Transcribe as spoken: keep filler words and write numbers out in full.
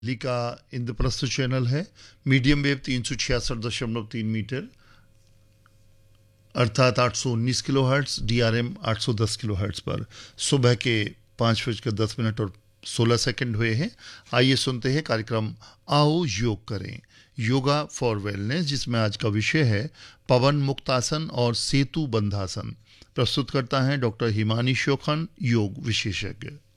दिल्ली का इंद्रप्रस्थ चैनल है, medium wave तीन सौ छियासठ दशमलव तीन मीटर अर्थात आठ सौ उन्नीस kilo hertz, D R M आठ सौ दस किलो हर्ट्स पर सुबह के पाँच बजकर दस मिनट और सोलह सेकंड हुए हैं। आइए सुनते हैं कार्यक्रम आओ योग करें, योगा फॉर वेलनेस, जिसमें आज का विषय है पवन मुक्तासन और सेतु बंधासन। प्रस्तुत करता है डॉक्टर हिमानी शोखन, योग विशेषज्ञ।